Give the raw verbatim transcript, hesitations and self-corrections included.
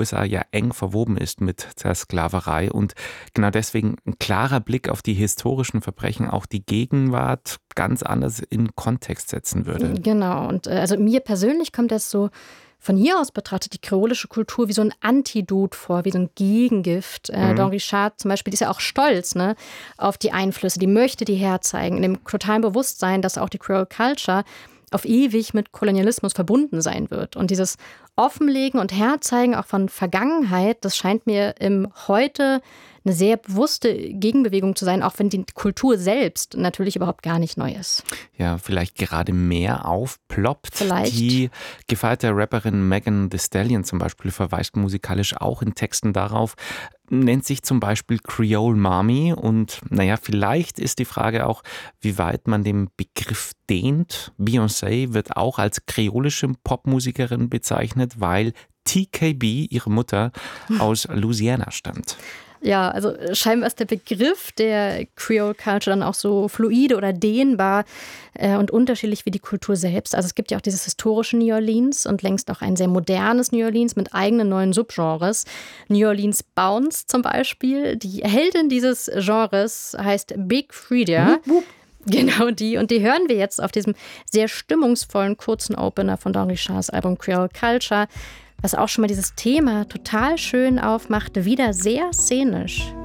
U S A ja eng verwoben ist mit der Sklaverei und genau deswegen ein klarer Blick auf die historischen Verbrechen auch die Gegenwart ganz anders in Kontext setzen würde. Genau, und äh, also mir persönlich kommt das so von hier aus betrachtet die kreolische Kultur wie so ein Antidot vor, wie so ein Gegengift. Äh, Mhm. Don Richard zum Beispiel, die ist ja auch stolz, ne, auf die Einflüsse, die möchte die herzeigen, in dem totalen Bewusstsein, dass auch die Creole Culture auf ewig mit Kolonialismus verbunden sein wird. Und dieses Offenlegen und Herzeigen auch von Vergangenheit, das scheint mir im Heute eine sehr bewusste Gegenbewegung zu sein, auch wenn die Kultur selbst natürlich überhaupt gar nicht neu ist. Ja, vielleicht gerade mehr aufploppt. Vielleicht. Die gefeierte Rapperin Megan Thee Stallion zum Beispiel verweist musikalisch auch in Texten darauf, nennt sich zum Beispiel Creole Mommy und naja, vielleicht ist die Frage auch, wie weit man den Begriff dehnt. Beyoncé wird auch als kreolische Popmusikerin bezeichnet, weil T K B, ihre Mutter, aus Louisiana stammt. Ja, also scheinbar ist der Begriff der Creole Culture dann auch so fluide oder dehnbar äh, und unterschiedlich wie die Kultur selbst. Also es gibt ja auch dieses historische New Orleans und längst auch ein sehr modernes New Orleans mit eigenen neuen Subgenres. New Orleans Bounce zum Beispiel. Die Heldin dieses Genres heißt Big Freedia. Wupp, wupp. Genau die. Und die hören wir jetzt auf diesem sehr stimmungsvollen kurzen Opener von Don Richards Album Creole Culture, was auch schon mal dieses Thema total schön aufmacht, wieder sehr szenisch.